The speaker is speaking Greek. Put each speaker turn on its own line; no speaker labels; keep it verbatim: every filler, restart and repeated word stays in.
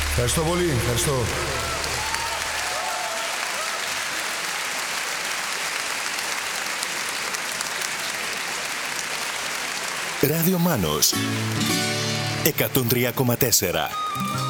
Ευχαριστώ πολύ, ευχαριστώ.
Ράδιο Μάνος εκατόν τρία κόμμα τέσσερα.